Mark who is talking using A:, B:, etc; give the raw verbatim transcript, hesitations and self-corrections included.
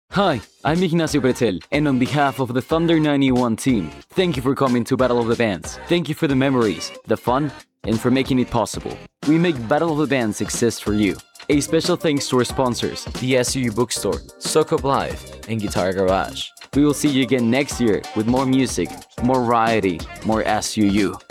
A: Hi, I'm Ignacio Pretel, and on behalf of the Thunder ninety-one team, thank you for coming to Battle of the Bands. Thank you for the memories, the fun, and for making it possible. We make Battle of the Bands exist for you. A special thanks to our sponsors, the S U U Bookstore, Socop Live, and Guitar Garage. We will see you again next year with more music, more variety, more S U U.